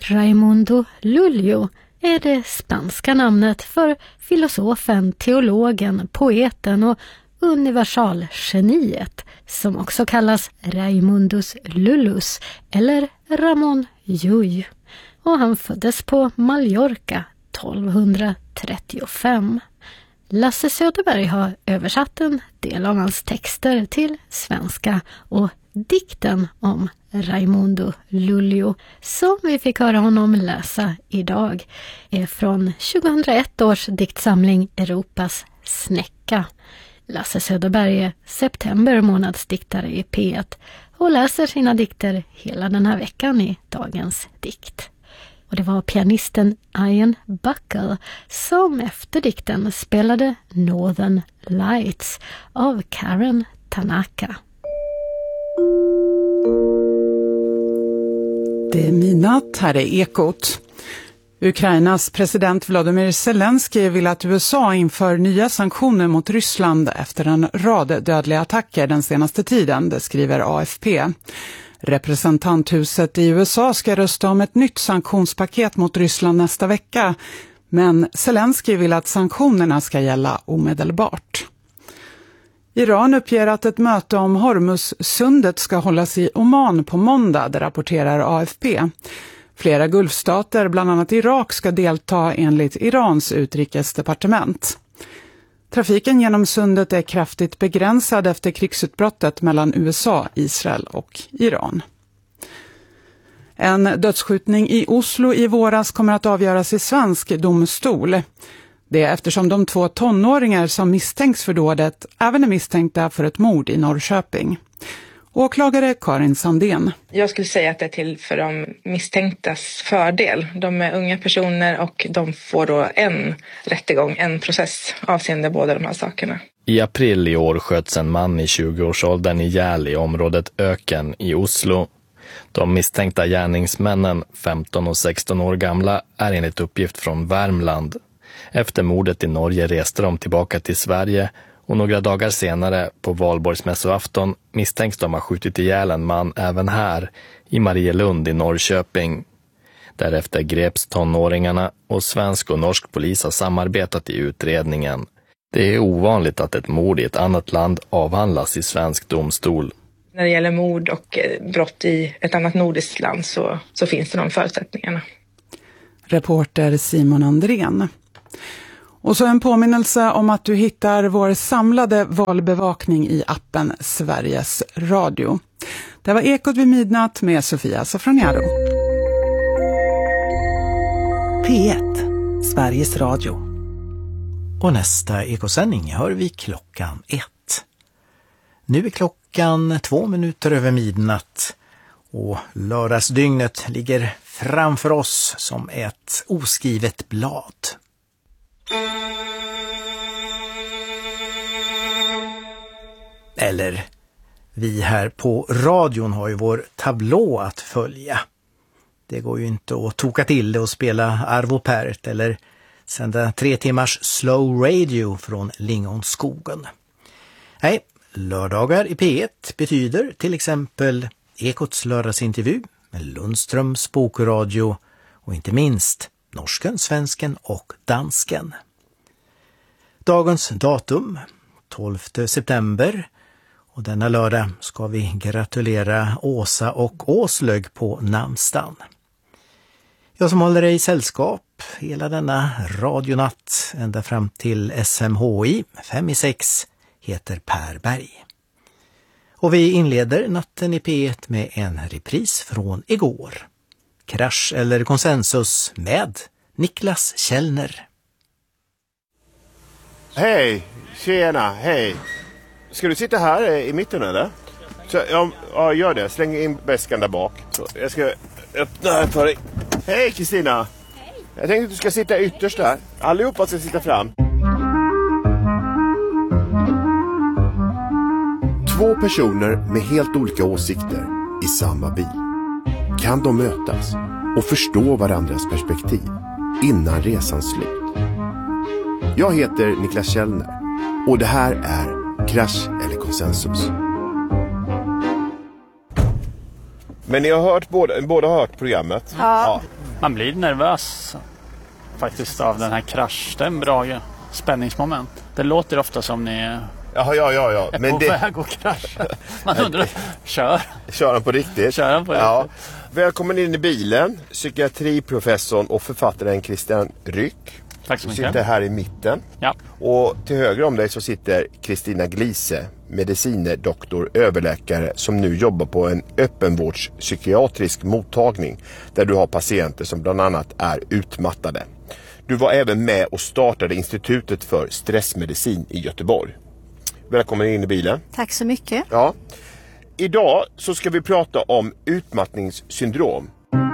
Raimundo Lulio är det spanska namnet för filosofen, teologen, poeten och universalgeniet som också kallas Raimundus Lullus eller Ramon Llull. Och han föddes på Mallorca 1235. Lasse Söderberg har översatt en del av hans texter till svenska och dikten om Raimundo Lulio som vi fick höra honom läsa idag är från 2001 års diktsamling Europas snäcka. Lasse Söderberg är september månads diktare i P1 och läser sina dikter hela den här veckan i dagens dikt. Och det var pianisten Ian Buckle som efter dikten spelade Northern Lights av Karen Tanaka. Det är midnatt, här är Ekot. Ukrainas president Volodymyr Zelensky vill att USA inför nya sanktioner mot Ryssland efter en rad dödliga attacker den senaste tiden, det skriver AFP. Representanthuset i USA ska rösta om ett nytt sanktionspaket mot Ryssland nästa vecka, men Zelensky vill att sanktionerna ska gälla omedelbart. Iran uppger att ett möte om Hormuzsundet ska hållas i Oman på måndag, det rapporterar AFP. Flera gulfstater, bland annat Irak, ska delta enligt Irans utrikesdepartement. Trafiken genom sundet är kraftigt begränsad efter krigsutbrottet mellan USA, Israel och Iran. En dödsskjutning i Oslo i våras kommer att avgöras i svensk domstol. Det är eftersom de 2 tonåringar som misstänks för dådet även är misstänkta för ett mord i Norrköping. Åklagare Karin Sandén. Jag skulle säga att det är till för de misstänktas fördel. De är unga personer och de får då en rättegång, en process avseende båda de här sakerna. I april i år sköts en man i 20-årsåldern ihjäl i området Öken i Oslo. De misstänkta gärningsmännen, 15 och 16 år gamla, är enligt uppgift från Värmland. Efter mordet i Norge reste de tillbaka till Sverige och några dagar senare, på valborgsmässoafton, misstänks de ha skjutit ihjäl en man även här, i Marielund i Norrköping. Därefter greps tonåringarna och svensk och norsk polis har samarbetat i utredningen. Det är ovanligt att ett mord i ett annat land avhandlas i svensk domstol. När det gäller mord och brott i ett annat nordiskt land så finns det de förutsättningarna. Reporter Simon Andrén. Och så en påminnelse om att du hittar vår samlade valbevakning i appen Sveriges Radio. Det var Ekot vid midnatt med Sofia Safroniaro. P1, Sveriges Radio. Och nästa ekosändning hör vi klockan 1. Nu är klockan 2 minuter över midnatt och lördagsdygnet ligger framför oss som ett oskrivet blad. Eller, vi här på radion har ju vår tablå att följa. Det går ju inte att toka till det och spela Arvo Pärt eller sända 3 timmars slow radio från Lingonskogen. Nej, lördagar i P1 betyder till exempel Ekots lördagsintervju med Lundströms bokradio och inte minst norsken, svensken och dansken. Dagens datum, 12 september, och denna lördag ska vi gratulera Åsa och Åslög på namnsdagen. Jag som håller dig i sällskap hela denna radionatt ända fram till SMHI 5/6 heter Per Berg. Och vi inleder natten i P1 med en repris från igår. Krasch eller konsensus med Niklas Källner. Hej, tjena, hej. Ska du sitta här i mitten eller? Så, ja, gör det. Släng in väskan där bak. Så, jag ska öppna här för dig. Hej Kristina. Hej. Jag tänkte att du ska sitta ytterst där. Allihopa ska sitta fram. 2 personer med helt olika åsikter i samma bil. Kan de mötas och förstå varandras perspektiv innan resans slut? Jag heter Niklas Källner och det här är Krasch eller konsensus. Men ni har hört båda har hört programmet? Ja. Man blir nervös faktiskt av den här krasch. Det är en bra spänningsmoment. Det låter ofta som ni är Men på väg att krascha. Man undrar, kör den på riktigt. Ja. Välkommen in i bilen, psykiatriprofessorn och författaren Christian Ryck. Tack så mycket. Du sitter här i mitten. Ja. Och till höger om dig så sitter Kristina Glise, medicinerdoktor, överläkare som nu jobbar på en öppenvårdspsykiatrisk mottagning där du har patienter som bland annat är utmattade. Du var även med och startade Institutet för stressmedicin i Göteborg. Välkommen in i bilen. Tack så mycket. Ja. Idag så ska vi prata om utmattningssyndrom.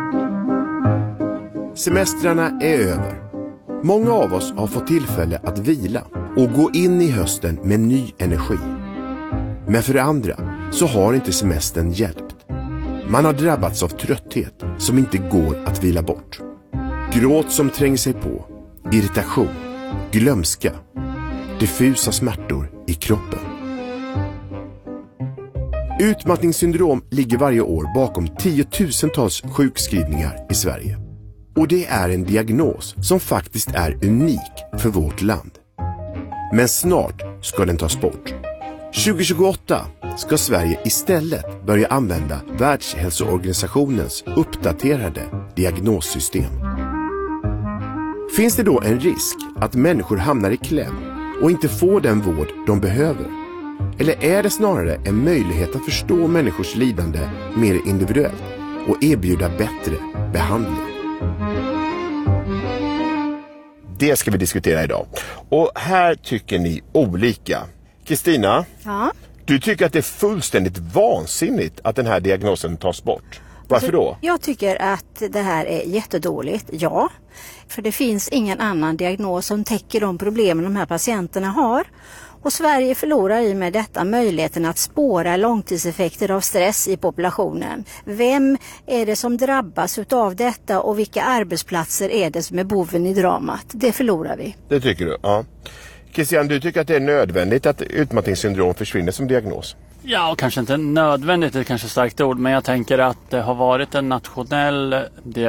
Semestrarna är över. Många av oss har fått tillfälle att vila och gå in i hösten med ny energi. Men för det andra så har inte semestern hjälpt. Man har drabbats av trötthet som inte går att vila bort. Gråt som tränger sig på, irritation, glömska, diffusa smärtor i kroppen. Utmattningssyndrom ligger varje år bakom 10-tusentals sjukskrivningar i Sverige. Och det är en diagnos som faktiskt är unik för vårt land. Men snart ska den tas bort. 2028 ska Sverige istället börja använda Världshälsoorganisationens uppdaterade diagnossystem. Finns det då en risk att människor hamnar i kläm och inte får den vård de behöver? Eller är det snarare en möjlighet att förstå människors lidande mer individuellt och erbjuda bättre behandling? Det ska vi diskutera idag. Och här tycker ni olika. Kristina, du tycker att det är fullständigt vansinnigt att den här diagnosen tas bort. Varför då? Jag tycker att det här är jättedåligt, ja. För det finns ingen annan diagnos som täcker de problemen de här patienterna har. Och Sverige förlorar i med detta möjligheten att spåra långtidseffekter av stress i populationen. Vem är det som drabbas av detta och vilka arbetsplatser är det som är boven i dramat? Det förlorar vi. Det tycker du, ja. Christian, du tycker att det är nödvändigt att utmattningssyndrom försvinner som diagnos? Ja, kanske inte nödvändigt, det är kanske ett starkt ord, men jag tänker att det har varit en nationell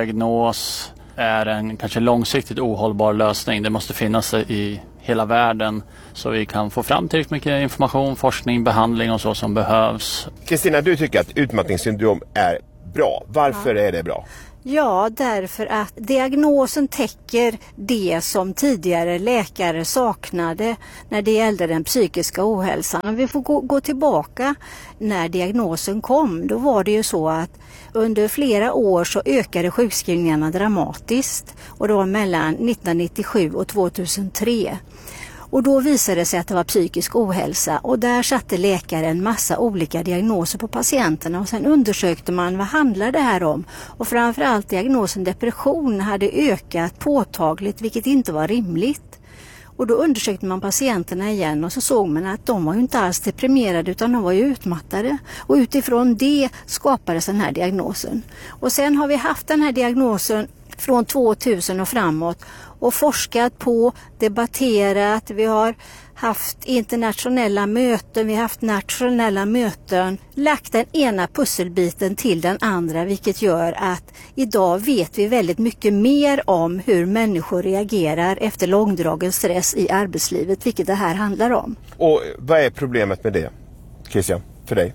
diagnos är en kanske långsiktigt ohållbar lösning. Det måste finnas i hela världen så vi kan få fram tillräckligt mycket information, forskning, behandling och så som behövs. Kristina, du tycker att utmattningssyndrom är bra. Varför är det bra? Ja, därför att diagnosen täcker det som tidigare läkare saknade när det gällde den psykiska ohälsan. Om vi får gå tillbaka när diagnosen kom, då var det ju så att under flera år så ökade sjukskrivningarna dramatiskt och det var mellan 1997 och 2003. Och då visade det sig att det var psykisk ohälsa och där satte läkaren en massa olika diagnoser på patienterna och sen undersökte man vad handlar det här om. Och framförallt diagnosen depression hade ökat påtagligt vilket inte var rimligt. Och då undersökte man patienterna igen och så såg man att de var ju inte alls deprimerade utan de var ju utmattade. Och utifrån det skapades den här diagnosen. Och sen har vi haft den här diagnosen från 2000 och framåt och forskat på, debatterat, vi har haft internationella möten, vi har haft nationella möten, lagt den ena pusselbiten till den andra vilket gör att idag vet vi väldigt mycket mer om hur människor reagerar efter långdragen stress i arbetslivet, vilket det här handlar om. Och vad är problemet med det, Christian, för dig?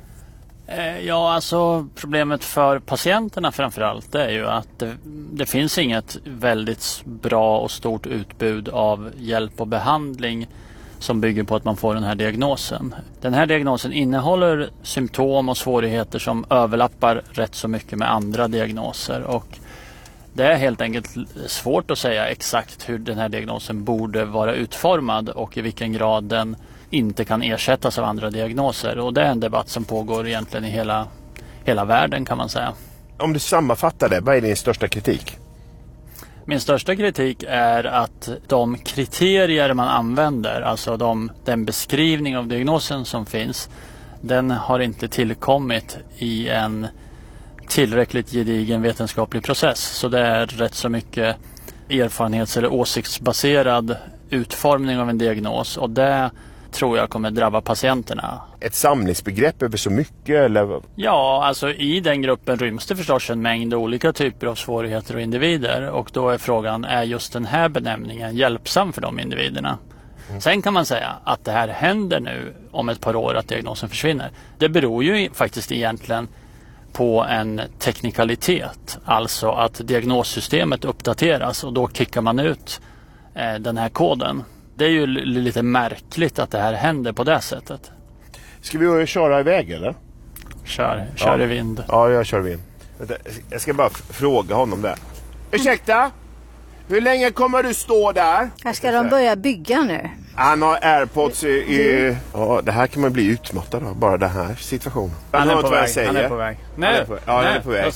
Ja, alltså problemet för patienterna framförallt är ju att det finns inget väldigt bra och stort utbud av hjälp och behandling som bygger på att man får den här diagnosen. Den här diagnosen innehåller symptom och svårigheter som överlappar rätt så mycket med andra diagnoser och det är helt enkelt svårt att säga exakt hur den här diagnosen borde vara utformad och i vilken grad den inte kan ersättas av andra diagnoser. Och det är en debatt som pågår egentligen i hela världen kan man säga. Om du sammanfattar det, vad är din största kritik? Min största kritik är att de kriterier man använder, alltså den beskrivning av diagnosen som finns, den har inte tillkommit i en tillräckligt gedigen vetenskaplig process. Så det är rätt så mycket erfarenhets- eller åsiktsbaserad utformning av en diagnos och det tror jag kommer drabba patienterna. Ett samlingsbegrepp över så mycket eller? Ja, alltså i den gruppen ryms det förstås en mängd olika typer av svårigheter och individer. Och då är frågan, är just den här benämningen hjälpsam för de individerna? Sen kan man säga att det här händer nu om ett par år att diagnosen försvinner. Det beror ju faktiskt egentligen på en teknikalitet. Alltså att diagnossystemet uppdateras och då kickar man ut den här koden. Det är ju lite märkligt att det här händer på det sättet. Ska vi köra iväg eller? Kör i vind. Ja, jag kör i vind. Jag ska bara fråga honom där. Ursäkta? Hur länge kommer du stå där? Här ska de börja bygga nu. Han har AirPods i... Ja, det här kan man bli utmattad av, bara den här situationen. Han är på väg. Han är på väg.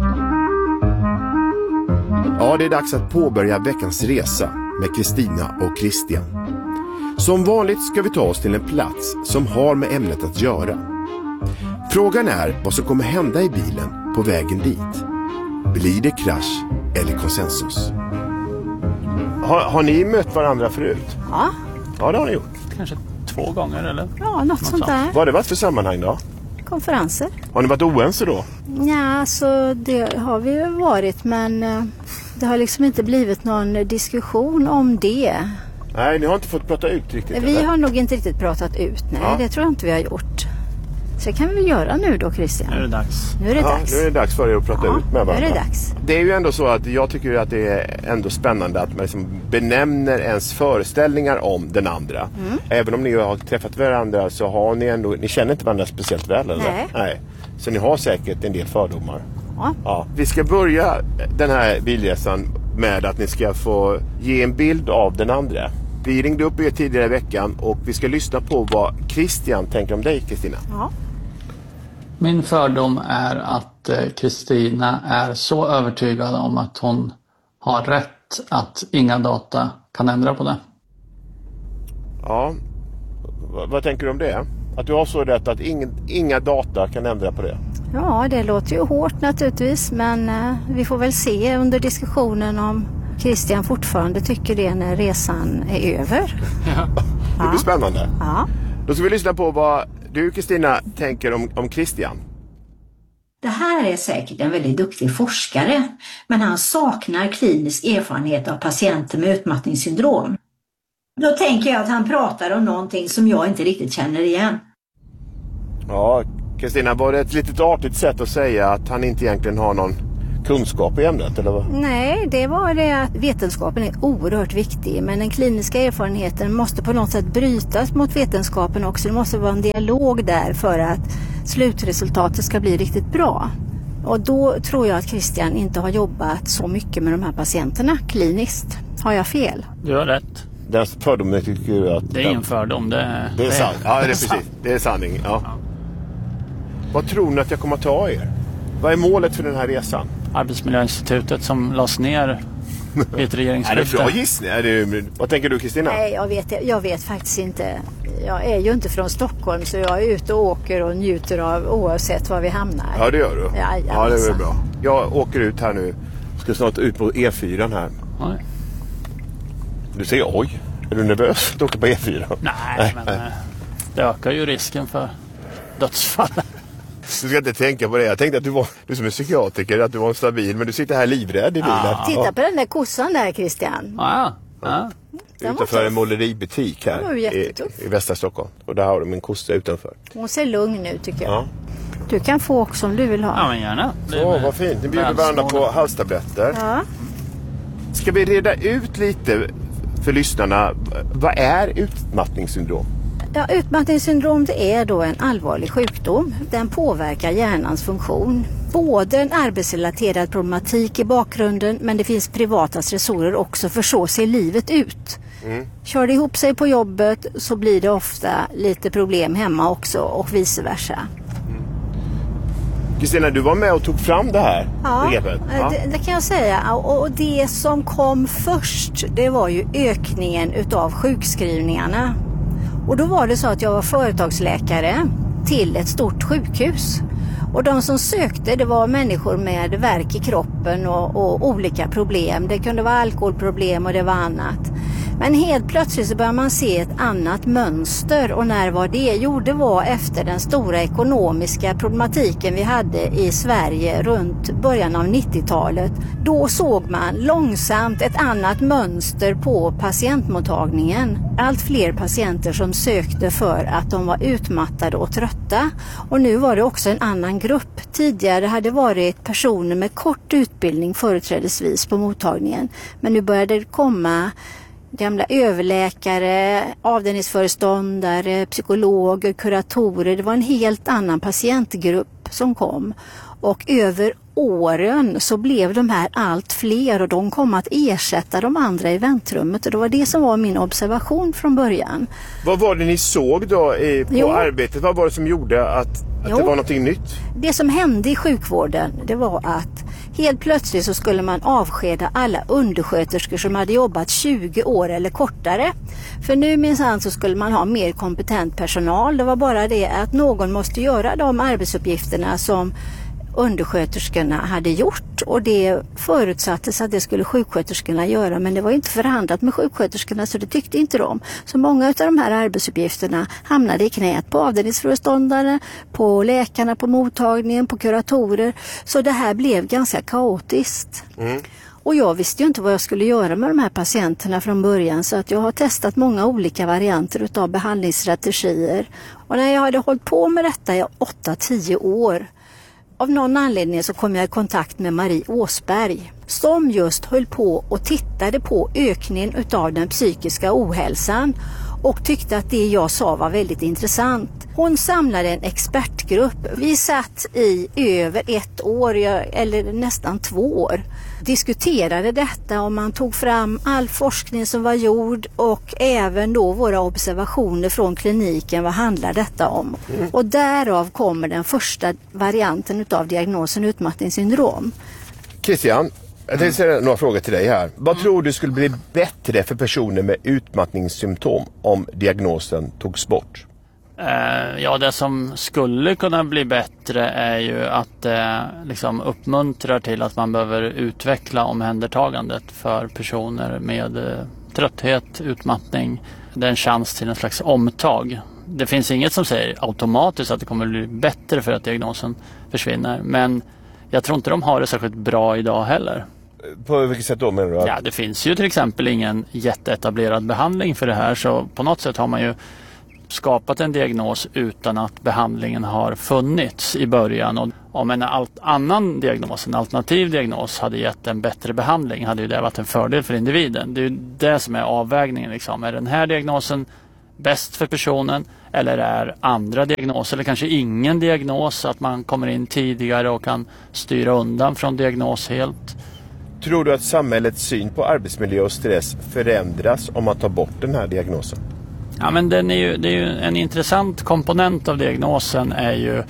Ja, det är dags att påbörja veckans resa med Kristina och Christian. Som vanligt ska vi ta oss till en plats som har med ämnet att göra. Frågan är vad som kommer hända i bilen på vägen dit. Blir det krasch eller konsensus? Har ni mött varandra förut? Ja. Ja, det har ni gjort. Kanske 2 gånger eller? Ja, något sånt där. Vad har det varit för sammanhang då? Konferenser. Har ni varit oense då? Ja, så det har vi ju varit, men det har liksom inte blivit någon diskussion om det. Nej, ni har inte fått prata ut riktigt? Vi eller? har nog inte riktigt pratat ut, nej. Ja. Det tror jag inte vi har gjort. Så det kan vi göra nu då, Christian. Nu är det dags. Nu är det dags. Nu är det dags för er att prata ut med varandra. Nu är det dags. Det är ju ändå så att jag tycker att det är ändå spännande att man liksom benämner ens föreställningar om den andra. Även om ni har träffat varandra så har ni ändå, ni känner inte varandra speciellt väl, eller? Nej. Så ni har säkert en del fördomar. Ja. Vi ska börja den här bilresan med att ni ska få ge en bild av den andra. Vi ringde upp er tidigare i veckan och vi ska lyssna på vad Christian tänker om dig, Kristina. Ja. Min fördom är att Kristina är så övertygad om att hon har rätt att inga data kan ändra på det. Ja, vad tänker du om det? Att du har så rätt att inga data kan ändra på det? Ja, det låter ju hårt naturligtvis, men vi får väl se under diskussionen om Christian fortfarande tycker det när resan är över. Det blir spännande. Ja. Då ska vi lyssna på vad du, Kristina, tänker om Christian. Det här är säkert en väldigt duktig forskare, men han saknar klinisk erfarenhet av patienter med utmattningssyndrom. Då tänker jag att han pratar om någonting som jag inte riktigt känner igen. Ja, Kristina, var det ett litet artigt sätt att säga att han inte egentligen har någon kunskap i ämnet, eller vad? Nej, det var det att vetenskapen är oerhört viktig, men den kliniska erfarenheten måste på något sätt brytas mot vetenskapen också. Det måste vara en dialog där för att slutresultatet ska bli riktigt bra. Och då tror jag att Christian inte har jobbat så mycket med de här patienterna kliniskt. Har jag fel? Du har rätt. Den fördomen tycker du att... Det är ingen fördom, det är sant. Ja, det är precis. Det är sanning, ja. Vad tror ni att jag kommer att ta er? Vad är målet för den här resan? Arbetsmiljöinstitutet som lades ner i ett regeringsskifte. Är det bra gissning? Vad tänker du, Kristina? Nej, jag vet faktiskt inte. Jag är ju inte från Stockholm, så jag är ute och åker och njuter av oavsett var vi hamnar. Ja, det gör du. Ja, det är väl bra. Jag åker ut här nu. Ska snart ut på E4 här. Oj. Du säger oj. Är du nervös att åka på E4? Nej, men det ökar ju risken för dödsfall. Du ska inte tänka på det. Jag tänkte att du som är psykiatriker, att du var stabil, men du sitter här livrädd i bilen. Ja. Titta på den där kossan där, Christian. Ja. Utanför en måleributik här i västra Stockholm. Och där har de en kossa utanför. Hon ser lugn nu, tycker jag. Ja. Du kan få också om du vill ha. Ja, men gärna. Så, vad fint. Ni bjuder varandra på halstabletter. Ja. Ska vi reda ut lite för lyssnarna, vad är utmattningssyndrom? Ja, utmattningssyndrom, det är då en allvarlig sjukdom. Den påverkar hjärnans funktion. Både en arbetsrelaterad problematik i bakgrunden, men det finns privata stressorer också, för så ser livet ut. Kör det ihop sig på jobbet så blir det ofta lite problem hemma också och vice versa. Kristina, du var med och tog fram det här begreppet. Ja, det kan jag säga. Och det som kom först, det var ju ökningen utav sjukskrivningarna. Och då var det så att jag var företagsläkare till ett stort sjukhus. Och de som sökte, det var människor med värk i kroppen och olika problem. Det kunde vara alkoholproblem och det var annat. Men helt plötsligt så börjar man se ett annat mönster, och när var det? Jo, det var efter den stora ekonomiska problematiken vi hade i Sverige runt början av 90-talet. Då såg man långsamt ett annat mönster på patientmottagningen. Allt fler patienter som sökte för att de var utmattade och trötta, och nu var det också en annan grupp. Tidigare hade det varit personer med kort utbildning företrädesvis på mottagningen, men nu började det komma gamla överläkare, avdelningsföreståndare, psykologer, kuratorer. Det var en helt annan patientgrupp som kom, och över åren så blev de här allt fler, och de kom att ersätta de andra i väntrummet, och det var det som var min observation från början. Vad var det ni såg då på arbetet? Vad var det som gjorde att det var någonting nytt? Det som hände i sjukvården, det var att helt plötsligt så skulle man avskeda alla undersköterskor som hade jobbat 20 år eller kortare. För nu minsann så skulle man ha mer kompetent personal. Det var bara det att någon måste göra de arbetsuppgifterna som undersköterskorna hade gjort, och det förutsattes att det skulle sjuksköterskorna göra, men det var inte förhandlat med sjuksköterskorna, så det tyckte inte de. Så många av de här arbetsuppgifterna hamnade i knät på avdelningsföreståndare, på läkarna på mottagningen, på kuratorer, så det här blev ganska kaotiskt. Och jag visste ju inte vad jag skulle göra med de här patienterna från början, så att jag har testat många olika varianter av behandlingsstrategier, och när jag hade hållit på med detta i 8-10 år, av någon anledning så kom jag i kontakt med Marie Åsberg, som just höll på och tittade på ökningen utav den psykiska ohälsan och tyckte att det jag sa var väldigt intressant. Hon samlade en expertgrupp. Vi satt i över 1 år, eller nästan 2 år, diskuterade detta, och man tog fram all forskning som var gjord och även då våra observationer från kliniken. Vad handlar detta om? Och därav kommer den första varianten av diagnosen utmattningssyndrom. Christian, jag tänkte ställa några frågor till dig här. Vad tror du skulle bli bättre för personer med utmattningssymptom om diagnosen togs bort? Ja, det som skulle kunna bli bättre är ju att det liksom uppmuntrar till att man behöver utveckla omhändertagandet för personer med trötthet, utmattning. Det är en chans till en slags omtag. Det finns inget som säger automatiskt att det kommer bli bättre för att diagnosen försvinner, men jag tror inte de har det särskilt bra idag heller. På vilket sätt då menar du? Ja, det finns ju till exempel ingen jätteetablerad behandling för det här, så på något sätt har man ju skapat en diagnos utan att behandlingen har funnits i början. Och om en annan diagnos, en alternativ diagnos, hade gett en bättre behandling, hade ju det varit en fördel för individen. Det är ju det som är avvägningen. Liksom. Är den här diagnosen bäst för personen, eller är andra diagnoser, eller kanske ingen diagnos, att man kommer in tidigare och kan styra undan från diagnos helt? Tror du att samhällets syn på arbetsmiljö och stress förändras om man tar bort den här diagnosen? Ja, men det är ju en intressant komponent av diagnosen är ju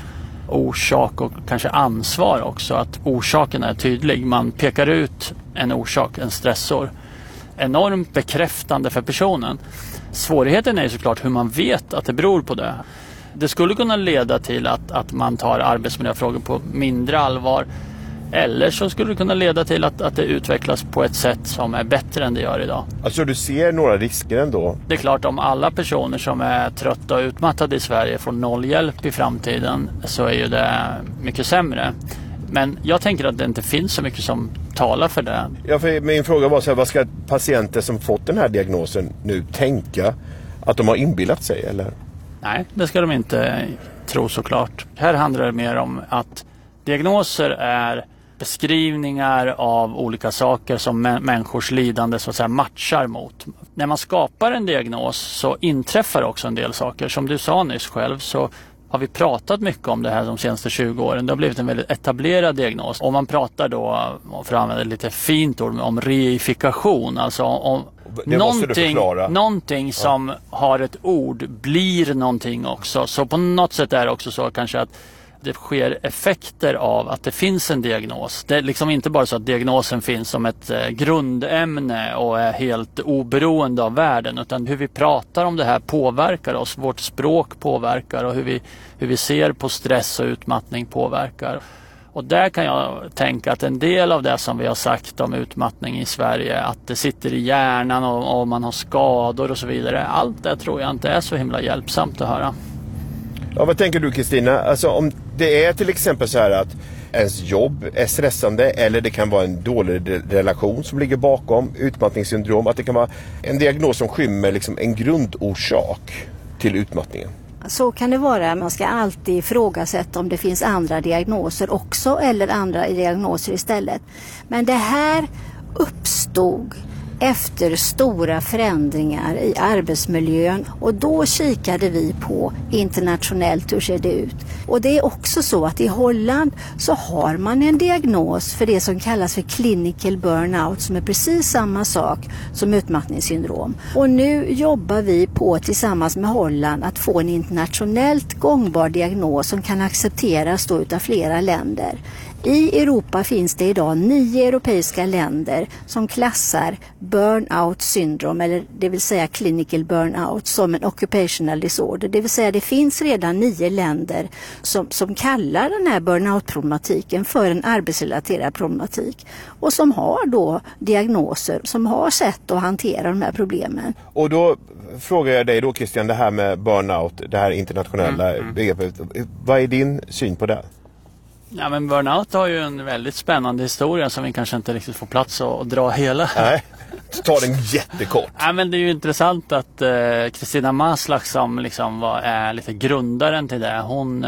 orsak och kanske ansvar också. Att orsaken är tydlig. Man pekar ut en orsak, en stressor. Enormt bekräftande för personen. Svårigheten är ju såklart hur man vet att det beror på det. Det skulle kunna leda till att man tar arbetsmiljöfrågor på mindre allvar. Eller så skulle det kunna leda till att det utvecklas på ett sätt som är bättre än det gör idag. Alltså du ser några risker ändå? Det är klart, om alla personer som är trötta och utmattade i Sverige får 0 hjälp i framtiden, så är ju det mycket sämre. Men jag tänker att det inte finns så mycket som talar för det. Ja, för min fråga var så här, vad ska patienter som fått den här diagnosen nu tänka? Att de har inbillat sig, eller? Nej, det ska de inte tro såklart. Här handlar det mer om att diagnoser är beskrivningar av olika saker som människors lidande så att säga matchar mot. När man skapar en diagnos så inträffar också en del saker. Som du sa nyss själv, så har vi pratat mycket om det här de senaste 20 åren. Det har blivit en väldigt etablerad diagnos. Och man pratar då, för att använda ett lite fint ord, om reifikation. Alltså om någonting som har ett ord blir någonting också. Så på något sätt är det också så kanske att det sker effekter av att det finns en diagnos. Det är liksom inte bara så att diagnosen finns som ett grundämne och är helt oberoende av världen, utan hur vi pratar om det här påverkar oss. Vårt språk påverkar, och hur vi ser på stress och utmattning påverkar. Och där kan jag tänka att en del av det som vi har sagt om utmattning i Sverige, att det sitter i hjärnan och man har skador och så vidare, allt det tror jag inte är så himla hjälpsamt att höra. Ja, vad tänker du, Kristina? Alltså om det är till exempel så här att ens jobb är stressande, eller det kan vara en dålig relation som ligger bakom utmattningssyndrom, att det kan vara en diagnos som skymmer liksom en grundorsak till utmattningen. Så kan det vara. Man ska alltid ifrågasätta om det finns andra diagnoser också eller andra diagnoser istället. Men det här uppstod efter stora förändringar i arbetsmiljön, och då kikade vi på internationellt hur ser det ut. Och det är också så att i Holland så har man en diagnos för det som kallas för clinical burnout, som är precis samma sak som utmattningssyndrom. Och nu jobbar vi på tillsammans med Holland att få en internationellt gångbar diagnos som kan accepteras då utav flera länder. I Europa finns det idag 9 europeiska länder som klassar burnout syndrom, eller det vill säga clinical burnout, som en occupational disorder. Det vill säga det finns redan 9 länder som kallar den här burnout-problematiken för en arbetsrelaterad problematik och som har då diagnoser, som har sätt att hantera de här problemen. Och då frågar jag dig då, Christian, det här med burnout, det här internationella begreppet. Vad är din syn på det? Ja, men burnout har ju en väldigt spännande historia som vi kanske inte riktigt får plats att dra hela. Nej, ta den jättekort. Ja, men det är ju intressant att Kristina Maslach, som liksom är lite grundaren till det,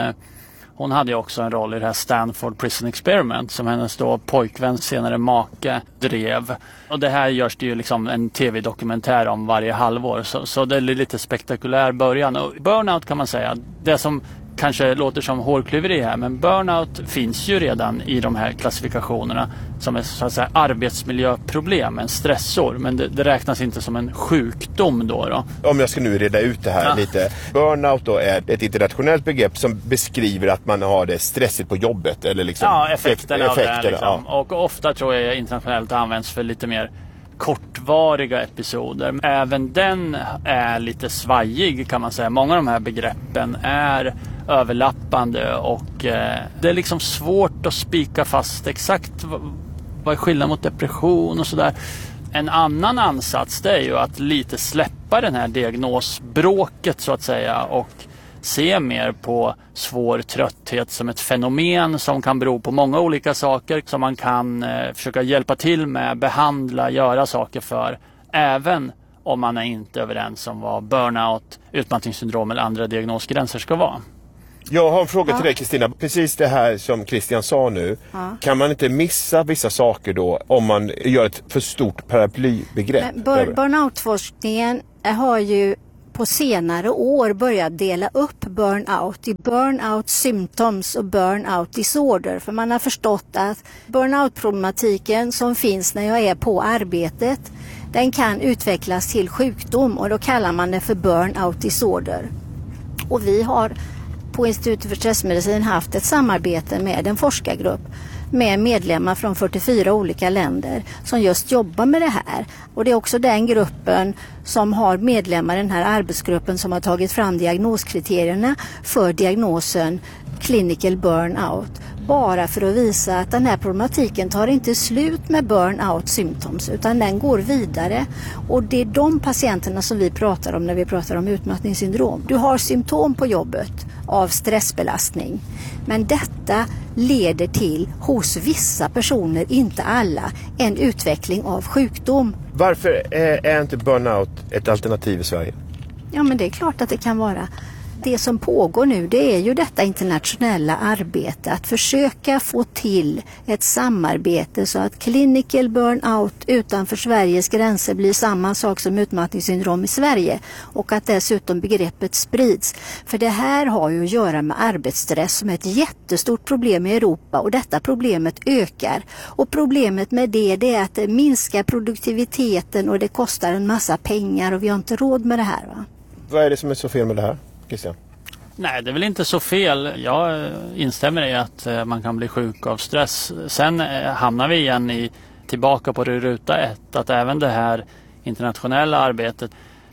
hon hade ju också en roll i det här Stanford Prison Experiment som hennes då pojkvän, senare make, drev. Och det här görs det ju liksom en tv-dokumentär om varje halvår, så det är lite spektakulär början. Och burnout kan man säga, det som kanske låter som hårklyveri här, men burnout finns ju redan i de här klassifikationerna som är så att säga arbetsmiljöproblem, en stressor, men det räknas inte som en sjukdom då. Om jag ska nu reda ut det här lite. Burnout då är ett internationellt begrepp som beskriver att man har det stressigt på jobbet, eller liksom effekterna av det liksom. Och ofta tror jag internationellt används för lite mer kortvariga episoder. Även den är lite svajig kan man säga. Många av de här begreppen är överlappande och det är liksom svårt att spika fast exakt vad är skillnad mot depression och sådär. En annan ansats, det är ju att lite släppa den här diagnosbråket så att säga och se mer på svår trötthet som ett fenomen som kan bero på många olika saker som man kan försöka hjälpa till med, behandla, göra saker för, även om man är inte överens om vad burnout, utmattningssyndrom eller andra diagnosgränser ska vara. Jag har en fråga till dig, Kristina. Precis det här som Christian sa nu. Kan man inte missa vissa saker då om man gör ett för stort paraplybegrepp? Burnoutforskningen har ju på senare år börjat dela upp burnout i burnout symptoms och burnout disorder. För man har förstått att burnout-problematiken som finns när jag är på arbetet, den kan utvecklas till sjukdom och då kallar man det för burnout disorder. Och vi har på Institutet för stressmedicin haft ett samarbete med en forskargrupp med medlemmar från 44 olika länder som just jobbar med det här. Och det är också den gruppen som har medlemmar i den här arbetsgruppen som har tagit fram diagnoskriterierna för diagnosen clinical burnout. Bara för att visa att den här problematiken tar inte slut med burnout symptoms utan den går vidare. Och det är de patienterna som vi pratar om när vi pratar om utmattningssyndrom. Du har symptom på jobbet av stressbelastning. Men detta leder till, hos vissa personer, inte alla, en utveckling av sjukdom. Varför är inte burnout ett alternativ i Sverige? Ja, men det är klart att det kan vara. Det som pågår nu, det är ju detta internationella arbete att försöka få till ett samarbete så att clinical burnout utanför Sveriges gränser blir samma sak som utmattningssyndrom i Sverige och att dessutom begreppet sprids. För det här har ju att göra med arbetsstress som är ett jättestort problem i Europa och detta problemet ökar. Och problemet med det är att det minskar produktiviteten och det kostar en massa pengar och vi har inte råd med det här, va? Vad är det som är så fel med det här, Christian? Nej, det är väl inte så fel. Jag instämmer i att man kan bli sjuk av stress. Sen hamnar vi igen tillbaka på ruta 1, att även det här internationella arbetet,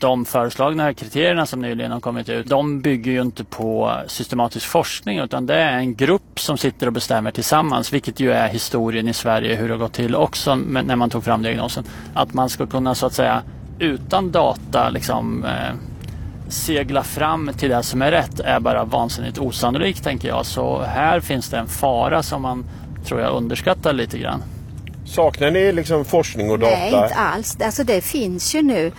de föreslagna kriterierna som nyligen har kommit ut, de bygger ju inte på systematisk forskning, utan det är en grupp som sitter och bestämmer tillsammans, vilket ju är historien i Sverige, hur det har gått till också när man tog fram diagnosen. Att man ska kunna så att säga utan data liksom segla fram till det som är rätt är bara vansinnigt osannolikt, tänker jag. Så här finns det en fara som man, tror jag, underskattar lite grann. Saknar ni liksom forskning och data? Nej, inte alls. Alltså det finns ju nu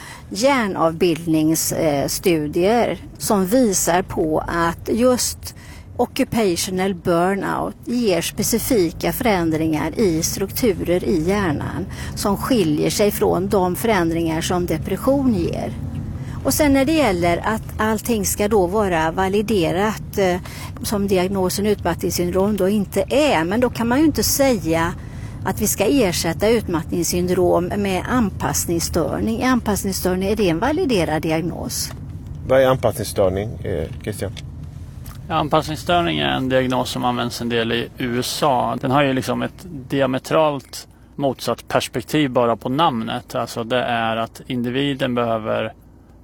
hjärnavbildningsstudier som visar på att just occupational burnout ger specifika förändringar i strukturer i hjärnan som skiljer sig från de förändringar som depression ger. Och sen när det gäller att allting ska då vara validerat som diagnosen utmattningssyndrom då inte är, men då kan man ju inte säga att vi ska ersätta utmattningssyndrom med anpassningsstörning. Anpassningsstörning, är det en validerad diagnos? Vad är anpassningsstörning, Christian? Anpassningsstörning är en diagnos som används en del i USA. Den har ju liksom ett diametralt motsatt perspektiv bara på namnet. Alltså det är att individen behöver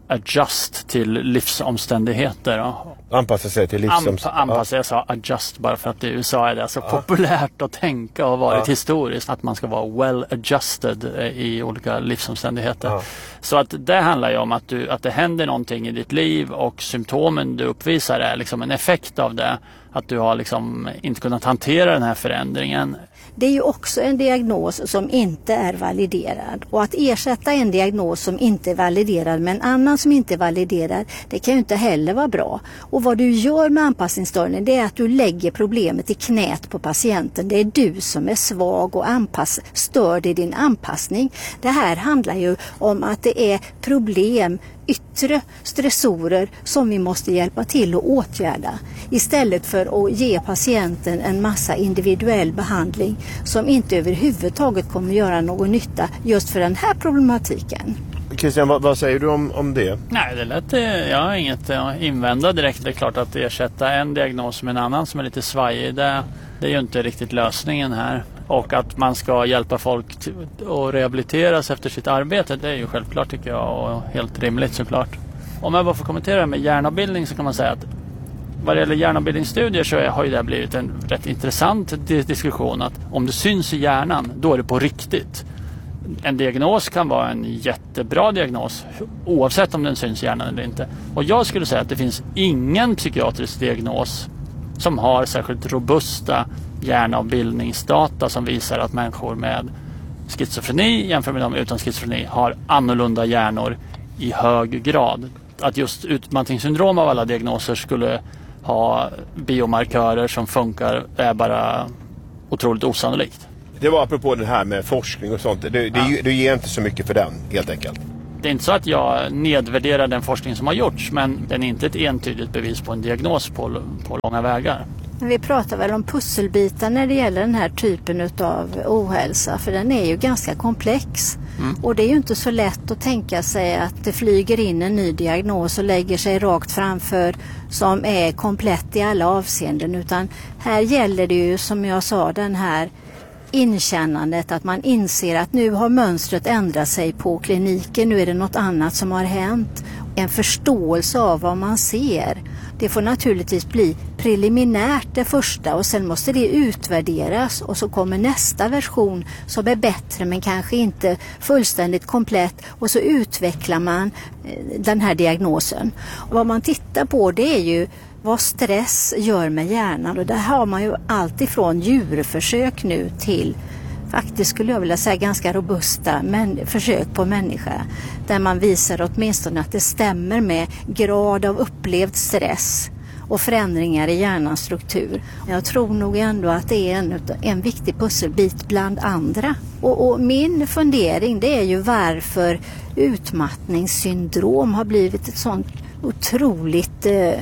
adjust till livsomständigheter. Anpassa sig till Anpassa, jag sa adjust bara för att i USA är det så populärt att tänka och varit historiskt att man ska vara well adjusted i olika livsomständigheter. Så att det handlar ju om att det händer någonting i ditt liv och symptomen du uppvisar är liksom en effekt av det. Att du har liksom inte kunnat hantera den här förändringen. Det är ju också en diagnos som inte är validerad. Och att ersätta en diagnos som inte är validerad med en annan som inte är validerad, det kan ju inte heller vara bra. Och vad du gör med anpassningsstörning, det är att du lägger problemet i knät på patienten. Det är du som är svag och störd i din anpassning. Det här handlar ju om att det är problem, yttre stressorer som vi måste hjälpa till att åtgärda istället för att ge patienten en massa individuell behandling som inte överhuvudtaget kommer göra någon nytta just för den här problematiken. Christian, vad säger du om det? Nej, det lät, jag har inget att invända direkt. Det är klart att ersätta en diagnos med en annan som är lite svajig, det är ju inte riktigt lösningen här. Och att man ska hjälpa folk att rehabiliteras efter sitt arbete, det är ju självklart tycker jag och helt rimligt såklart. Om jag bara får kommentera med hjärnavbildning så kan man säga att vad det gäller hjärnavbildningsstudier så har ju det blivit en rätt intressant diskussion att om det syns i hjärnan, då är det på riktigt. En diagnos kan vara en jättebra diagnos oavsett om den syns i hjärnan eller inte. Och jag skulle säga att det finns ingen psykiatrisk diagnos som har särskilt robusta hjärnavbildningsdata som visar att människor med schizofreni jämfört med de utan schizofreni har annorlunda hjärnor i hög grad. Att just utmattningssyndrom av alla diagnoser skulle ha biomarkörer som funkar är bara otroligt osannolikt. Det var apropå det här med forskning och sånt. Du ger inte så mycket för den, helt enkelt. Det är inte så att jag nedvärderar den forskning som har gjorts, men den är inte ett entydigt bevis på en diagnos på långa vägar. Vi pratar väl om pusselbitar när det gäller den här typen av ohälsa, för den är ju ganska komplex. Och det är ju inte så lätt att tänka sig att det flyger in en ny diagnos och lägger sig rakt framför som är komplett i alla avseenden, utan här gäller det ju, som jag sa, den här inkännandet att man inser att nu har mönstret ändrat sig på kliniken, nu är det något annat som har hänt. En förståelse av vad man ser. Det får naturligtvis bli preliminärt det första och sen måste det utvärderas och så kommer nästa version som är bättre men kanske inte fullständigt komplett och så utvecklar man den här diagnosen. Och vad man tittar på det är ju vad stress gör med hjärnan och där har man ju allt ifrån djurförsök nu till faktiskt skulle jag vilja säga ganska robusta försök på människa där man visar åtminstone att det stämmer med grad av upplevd stress och förändringar i hjärnans struktur. Jag tror nog ändå att det är en viktig pusselbit bland andra. Och min fundering det är ju varför utmattningssyndrom har blivit ett sånt otroligt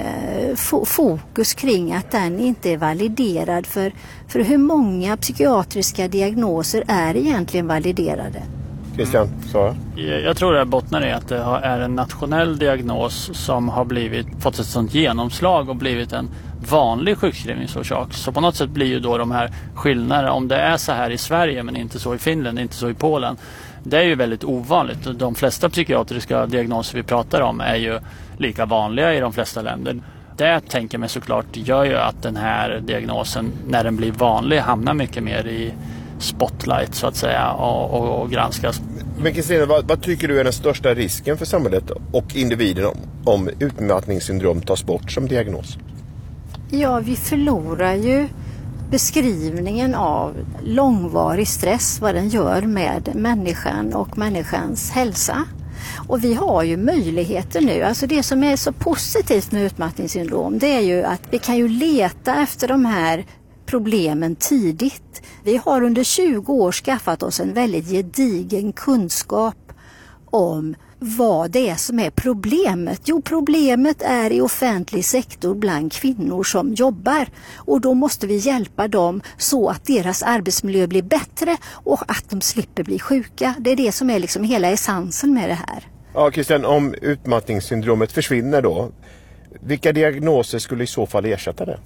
fokus kring att den inte är validerad för hur många psykiatriska diagnoser är egentligen validerade? Christian, Sara? Jag tror det bottnar i att det är en nationell diagnos som har fått ett sånt genomslag och blivit en vanlig sjukskrivningsorsak. Så på något sätt blir ju då de här skillnaderna, om det är så här i Sverige men inte så i Finland, inte så i Polen. Det är ju väldigt ovanligt. De flesta psykiatriska diagnoser vi pratar om är ju lika vanliga i de flesta länder. Det tänker mig såklart gör ju att den här diagnosen, när den blir vanlig, hamnar mycket mer i spotlight så att säga och granskas. Men Kristina, vad tycker du är den största risken för samhället och individen om utmattningssyndrom tas bort som diagnos? Ja, vi förlorar ju beskrivningen av långvarig stress, vad den gör med människan och människans hälsa. Och vi har ju möjligheter nu, alltså det som är så positivt med utmattningssyndrom, det är ju att vi kan ju leta efter de här problemen tidigt. Vi har under 20 år skaffat oss en väldigt gedigen kunskap om vad det är som är problemet. Jo, problemet är i offentlig sektor bland kvinnor som jobbar. Och då måste vi hjälpa dem så att deras arbetsmiljö blir bättre och att de slipper bli sjuka. Det är det som är liksom hela essensen med det här. Ja, Christian, om utmattningssyndromet försvinner då, vilka diagnoser skulle i så fall ersätta det?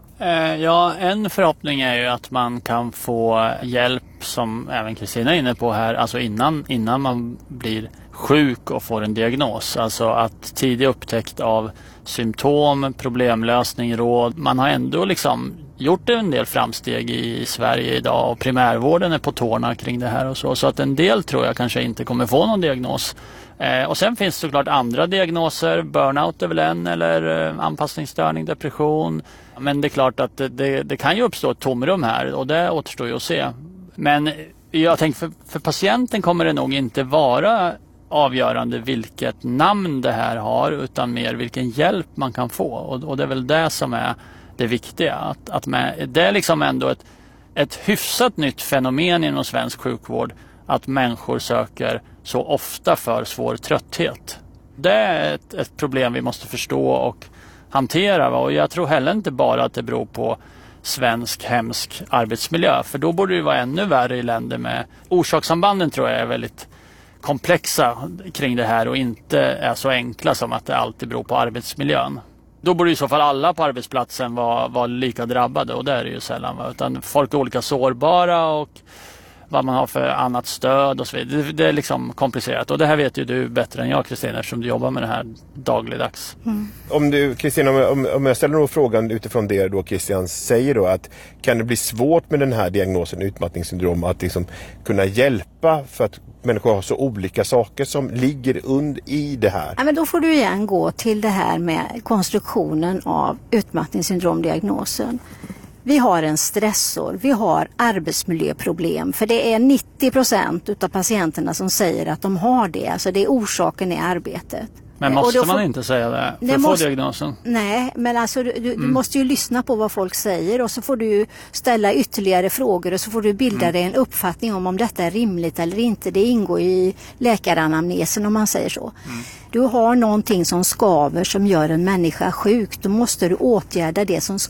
Ja, en förhoppning är ju att man kan få hjälp, som även Kristina är inne på här, alltså innan man blir sjuk och får en diagnos. Alltså att tidig upptäckt av symptom, problemlösning, råd. Man har ändå liksom gjort en del framsteg i Sverige idag och primärvården är på tårna kring det här och så. Så att en del tror jag kanske inte kommer få någon diagnos. Och sen finns det såklart andra diagnoser, burnout är väl en, eller anpassningsstörning, depression. Men det är klart att det kan ju uppstå ett tomrum här och det återstår ju att se. Men jag tänker för patienten kommer det nog inte vara avgörande vilket namn det här har utan mer vilken hjälp man kan få. Och det är väl det som är det viktiga. Det är liksom ändå ett hyfsat nytt fenomen inom svensk sjukvård att människor söker så ofta för svår trötthet. Det är ett problem vi måste förstå och hantera. Och jag tror heller inte bara att det beror på svensk hemsk arbetsmiljö. För då borde det vara ännu värre i länder med orsakssambanden, tror jag är väldigt komplexa kring det här och inte är så enkla som att det alltid beror på arbetsmiljön. Då borde i så fall alla på arbetsplatsen vara lika drabbade och det är det ju sällan. Utan folk är olika sårbara och vad man har för annat stöd och så vidare. Det är liksom komplicerat och det här vet ju du bättre än jag, Kristina, eftersom du jobbar med det här dagligdags. Om du, Kristina, om jag ställer nog frågan utifrån det då Christian säger då, att kan det bli svårt med den här diagnosen utmattningssyndrom att liksom kunna hjälpa för att människor har så olika saker som ligger i det här? Ja, men då får du igen gå till det här med konstruktionen av utmattningssyndromdiagnosen. Vi har en stressor, vi har arbetsmiljöproblem, för det är 90% av patienterna som säger att de har det, alltså det är orsaken i arbetet. Men måste man inte säga det för att få diagnosen? Nej, men alltså du måste ju lyssna på vad folk säger och så får du ställa ytterligare frågor och så får du bilda dig en uppfattning om detta är rimligt eller inte. Det ingår i läkaranamnesen om man säger så. Du har någonting som skaver som gör en människa sjuk, då måste du åtgärda det som